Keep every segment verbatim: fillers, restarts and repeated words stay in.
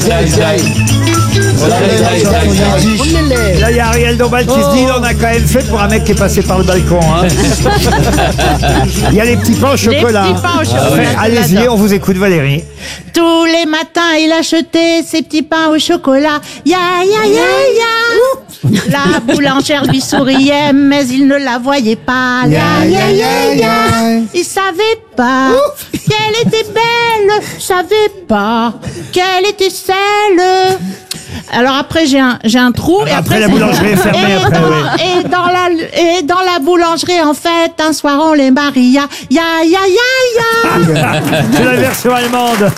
Là, il y a Ariel Dombal qui se dit, il en a quand même fait pour un mec qui est passé par le balcon. Hein. Il y a les petits pains au chocolat. Les petits pains au chocolat. Ah ouais. Allez-y, on vous écoute, Valérie. Tous les matins, il achetait ses petits pains au chocolat. Ya, ya, ya, ya. La boulangère lui souriait, mais il ne la voyait pas. Ya, ya, ya, ya. Il savait pas qu'elle était belle. Savait pas qu'elle était celle. Alors après j'ai un j'ai un trou. Ah, et après, après la boulangerie est fermée. Et, Après, dans, oui. et dans la et dans la boulangerie en fait un soir on les maria. Ya, ya, ya, ya. C'est la version allemande.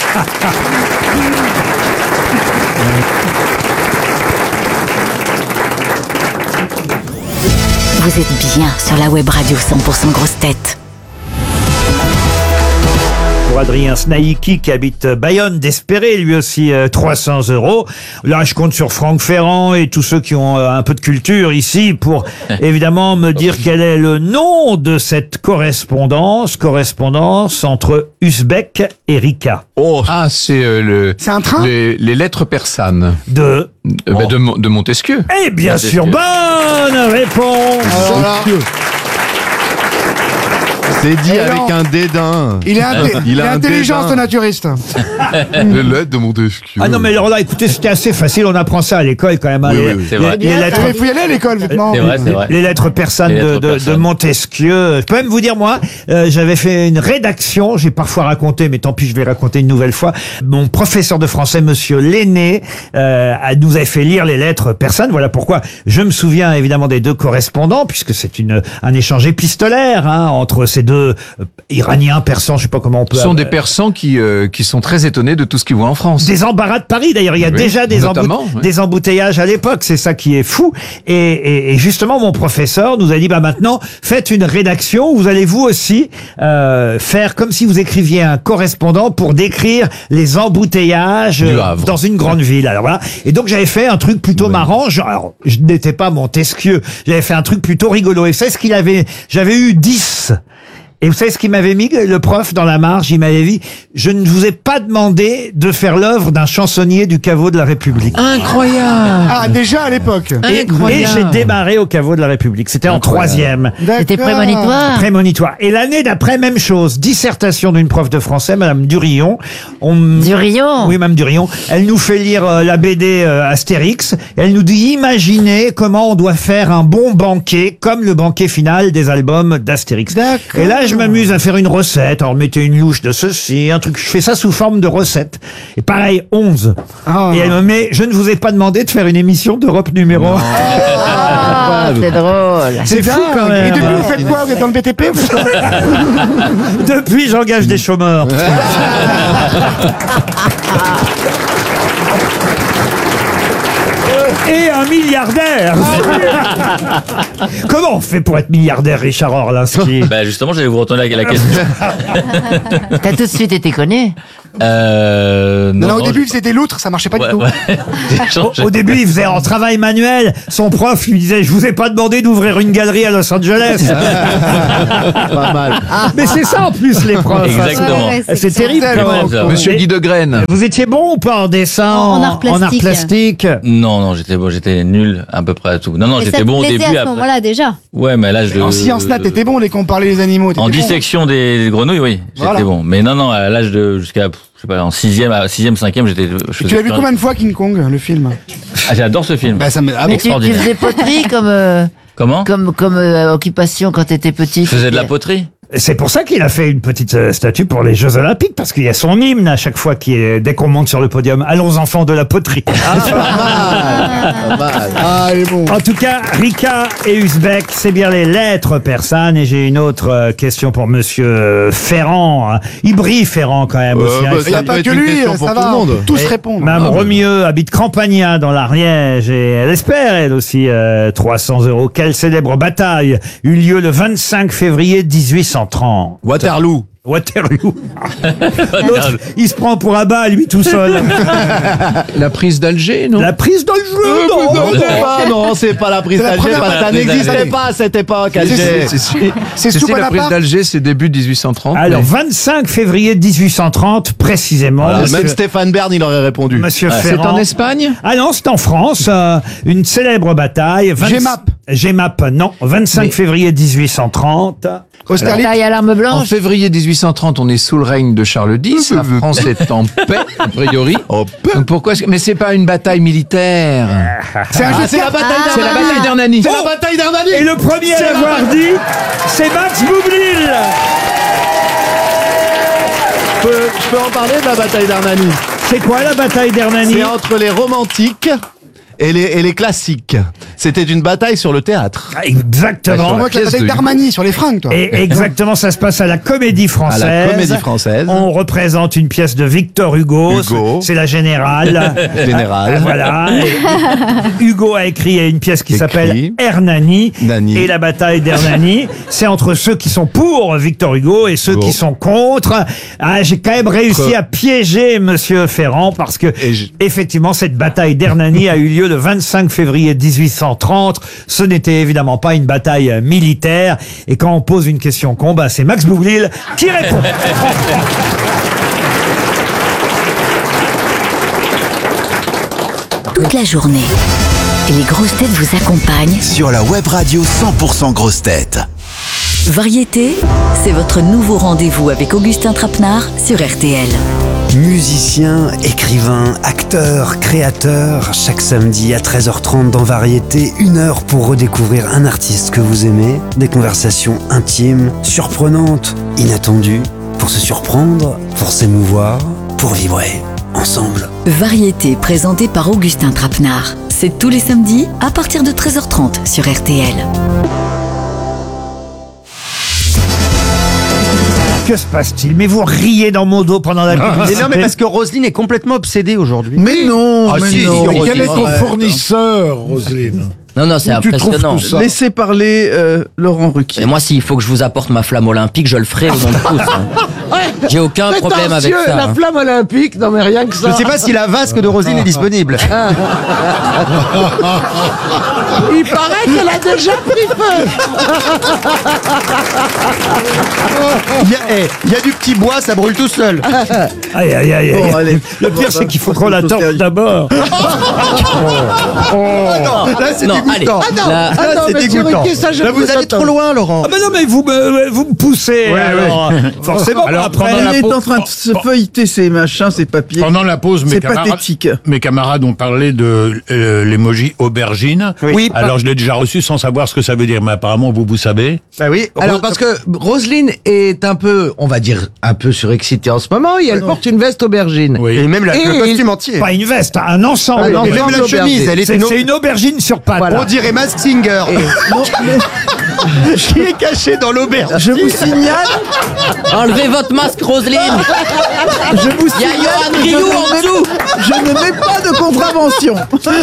Vous êtes bien sur la web radio cent pour cent grosse tête. Pour Adrien Snaïki qui habite Bayonne, d'espérer lui aussi euh, trois cents euros. Là, je compte sur Franck Ferrand et tous ceux qui ont euh, un peu de culture ici pour évidemment me dire quel est le nom de cette correspondance, correspondance entre Uzbek et Rika. Oh, ah, c'est euh, le. C'est un train les, les lettres persanes. De. Euh, bah, de, Mon- de Montesquieu. Eh bien sûr, bonne réponse. Alors là, C'est dit Eh avec non. un dédain. il est, inté- il est un intelligent, dédain. ce naturiste. Les lettres de Montesquieu. Ah non, mais alors là, écoutez, c'était assez facile. On apprend ça à l'école quand même. hein, Oui, les, oui, oui. C'est les- vrai. les lettres. Il faut y aller à l'école, maintenant. C'est vrai, c'est vrai. Les lettres persanes Les lettres de, de, de persanes. Montesquieu. Je peux même vous dire, moi, euh, j'avais fait une rédaction, j'ai parfois raconté, mais tant pis, je vais raconter une nouvelle fois. Mon professeur de français, monsieur Lenné, euh, a- nous avait fait lire les lettres persanes. Voilà pourquoi je me souviens évidemment des deux correspondants, puisque c'est une un échange épistolaire hein, entre ces deux euh, Iraniens, Persans, je sais pas comment on peut... Ce sont euh, des Persans qui, euh, qui sont très étonnés de tout ce qu'ils voient en France. Des embarras de Paris, d'ailleurs, il y a Oui, déjà des, notamment, embout- ouais. des embouteillages à l'époque, c'est ça qui est fou. Et, et, et justement, mon professeur nous a dit, bah maintenant, faites une rédaction où vous allez vous aussi euh, faire comme si vous écriviez un correspondant pour décrire les embouteillages Du euh, Havre. dans une grande ville. Alors voilà. Et donc j'avais fait un truc plutôt marrant. Genre, alors, je n'étais pas Montesquieu, j'avais fait un truc plutôt rigolo. Et vous savez ce qu'il avait? J'avais eu dix. Et vous savez ce qu'il m'avait mis, le prof, dans la marge? Il m'avait dit, je ne vous ai pas demandé de faire l'œuvre d'un chansonnier du caveau de la République. Incroyable. Ah, déjà à l'époque. Et, et j'ai démarré au caveau de la République. C'était en Incroyable. troisième. C'était D'accord. prémonitoire. Prémonitoire. Et l'année d'après, même chose. Dissertation d'une prof de français, Madame Durillon. On... Durillon. Oui, Madame Durillon. Elle nous fait lire euh, la B D euh, Astérix. Elle nous dit, imaginez comment on doit faire un bon banquet, comme le banquet final des albums d'Astérix. D'accord. Et là, je m'amuse à faire une recette. Alors, mettez une louche de ceci, un truc. Je fais ça sous forme de recette. Et pareil, onze. Ah. Et elle me met, je ne vous ai pas demandé de faire une émission d'Europe numéro un. Ah, c'est drôle. C'est fou dingue. quand même. Et depuis, vous faites quoi? Vous êtes dans le B T P? Vous faites quoi? Depuis, j'engage des chômeurs. Et un milliardaire. Comment on fait pour être milliardaire, Richard Orlinski? Bah justement, j'allais vous retourner la, la question. T'as tout de suite été connu. Euh, Non, non, au non, début, c'était l'outre, ça marchait pas Ouais, du tout. ouais. J'ai Au, changé. au début, il faisait en travail manuel. Son prof lui disait, je vous ai pas demandé d'ouvrir une galerie à Los Angeles. Pas mal. Mais c'est ça en plus, les profs. Exactement. Ouais, ouais, C'est terrible quand tellement même. cool. Monsieur Et- Guy de Graine. Vous étiez bon ou pas en dessin, En- en art plastique. plastique Non, non, j'étais bon, j'étais nul à peu près à tout. Non, non, Et ça j'étais te bon au plaisait début. à ce après- moment-là déjà. Ouais, mais là je. En sciences nat, t'étais bon dès qu'on parlait des animaux. t'étais En bon. dissection des grenouilles, oui, j'étais Voilà. bon. Mais non, non, à l'âge de jusqu'à, je sais pas, en sixième, à sixième, cinquième, j'étais. je Et faisais tu l'as vu plus combien rien. de fois, King Kong, le film? Ah, j'adore ce film. Bah, ça me... ah, bon. Mais tu, tu Extraordinaire. faisais poterie comme euh, Comment comme comme euh, occupation quand t'étais petit. Je faisais de la poterie. C'est pour ça qu'il a fait une petite euh, statue pour les Jeux Olympiques, parce qu'il y a son hymne à chaque fois qui est, dès qu'on monte sur le podium. Allons enfants de la poterie. Pas mal. Ah, il est bon. En tout cas, Rika et Uzbek, c'est bien les lettres persanes. Et j'ai une autre euh, question pour Monsieur Ferrand. hein. Il brille Ferrand quand même Euh, aussi. hein. bah, Il n'y a Ça pas peut que être une lui, question pour ça tout va. le monde. On peut tous Et répondre. Mme Ah, bah. Romieux habite Campagna dans l'Ariège et elle espère, elle aussi, euh, trois cents euros. Quelle célèbre bataille eut lieu le vingt-cinq février mille huit cent trente? Waterloo. Waterloo. L'autre, il se prend pour un bas, lui, tout seul. La prise d'Alger, non? La prise d'Alger, Non, non, c'est pas, non, c'est pas la prise C'est la d'Alger, première parce que ça prise n'existait d'Alger. pas à cette époque, C'est- Alger. c'est- Si, C'est si, sous la prise Bonaparte. d'Alger, c'est début dix-huit cent trente. Alors, mais- vingt-cinq février mille huit cent trente, précisément. Voilà, monsieur, même Stéphane Bern, il aurait répondu. monsieur C'est Ferrand. en Espagne? Ah non, c'est en France, euh, une célèbre bataille. vingt- G M A P. G M A P, non. vingt-cinq février mille huit cent trente. Austerlitz. Taille à l'arme En blanche. février dix-huit cent trente, on est sous le règne de Charles X. La France est en paix, a priori. Oh, Donc pourquoi est-ce que... Mais c'est pas une bataille militaire. C'est un jeu Ah, de c'est la cartes. bataille C'est la d'Hernani. bataille d'Hernani. C'est la bataille d'Hernani. Et le premier à l'avoir dit, c'est Max Boublil. Je peux, je peux en parler de la bataille d'Hernani. C'est quoi la bataille d'Hernani? C'est entre les romantiques et les, et les classiques. C'était une bataille sur le théâtre. Ah, Exactement. Moi, que la pièce bataille de- d'Armani sur les fringues, toi. Et exactement, ça se passe à la Comédie Française. À la Comédie Française. On représente une pièce de Victor Hugo. Hugo. C'est la Générale. Générale. Ah, voilà. Et Hugo a écrit une pièce qui Écrit. s'appelle Hernani. Nani. Et la bataille d'Hernani, c'est entre ceux qui sont pour Victor Hugo et ceux Hugo. qui sont contre. Ah, j'ai quand même réussi Contre. à piéger Monsieur Ferrand parce que Et je- effectivement, cette bataille d'Hernani a eu lieu le vingt-cinq février mille huit cent trente. Ce n'était évidemment pas une bataille euh, militaire. Et quand on pose une question con, bah, c'est Max Boublil qui répond. Toute la journée, les grosses têtes vous accompagnent. Sur la web radio cent pour cent grosses têtes. Variété, c'est votre nouveau rendez-vous avec Augustin Trapenard sur R T L. Musicien, écrivain, acteur, créateur, chaque samedi à treize heures trente dans Variété, une heure pour redécouvrir un artiste que vous aimez, des conversations intimes, surprenantes, inattendues, pour se surprendre, pour s'émouvoir, pour vibrer ensemble. Variété présentée par Augustin Trapenard. C'est tous les samedis à partir de treize heures trente sur R T L. Que se passe-t-il? Mais vous riez dans mon dos pendant la publicité. Mais non, mais parce que Roselyne est complètement obsédée aujourd'hui. Mais non, Ah, mais si, non. si, Quel est ton Roselyne. fournisseur, Roselyne? Non, non, c'est Où tu trouves impressionnant. tout ça Laissez parler euh, Laurent Ruquier. Et moi, s'il faut que je vous apporte ma flamme olympique, je le ferai au nom de tous. hein. J'ai aucun problème avec ça. La hein. flamme olympique, non mais rien que ça. Je sais pas si la vasque de Roselyne est disponible. Il paraît qu'elle a déjà pris feu. Il y, a, eh, il y a du petit bois, ça brûle tout seul. Aïe, aïe, aïe, aïe. Bon, allez. Le pire, c'est qu'il faut qu'on la torche d'abord. Là, c'est Non, dégoûtant. allez. Ah non, Là, ah non, c'est mais dégoûtant. Ruquier, ça, je Là, ne vous peux allez pas trop loin, Laurent. Ah ben non, mais vous me, vous me poussez. alors, forcément, Alors, après. pendant la Elle est pause- en train de se feuilleter ces machins, ces papiers. Pendant la pause, mes C'est camarades, pathétique. mes camarades ont parlé de euh, l'emoji aubergine. Oui. Alors, je l'ai déjà reçu sans savoir ce que ça veut dire, mais apparemment, vous, vous savez. Bah oui. Alors parce que Roselyne est un peu, on va dire, un peu surexcitée en ce moment et elle porte une veste aubergine. Oui. Et même la- Et le il- costume entier. Pas une veste, un ensemble. Ah, Et non, même ensemble la chemise, elle est C'est une... c'est une aubergine sur pattes. Voilà. On dirait Mask Singer. Qui est caché dans l'auberge. Je vous signale, Enlevez votre masque, Roselyne. je vous Il y a signale, Johan que Rioux je en ne mets- dessous. Je ne mets pas de contravention.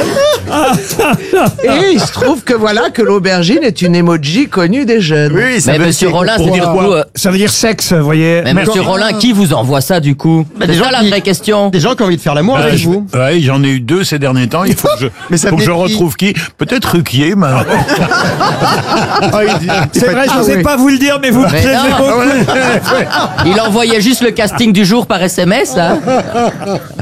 Et il se trouve que voilà que l'aubergine est une emoji connue des jeunes. Oui, ça Mais veut monsieur dire- Rollin, c'est Pour du dire coup. quoi euh, Ça veut dire sexe, vous voyez. Mais monsieur Rollin, qui vous envoie ça du coup Bah, C'est des ça gens la qui- vraie question. Des gens qui ont envie de faire l'amour Euh, avec je- vous. ouais, j'en ai eu deux ces derniers temps. Il faut que je, Mais ça faut que je venait de qui retrouve qui. Peut-être Ruquier, mais... C'est vrai, je n'osais pas vous le dire, mais vous me Mais plaisez non. beaucoup. Il envoyait juste le casting du jour par S M S là.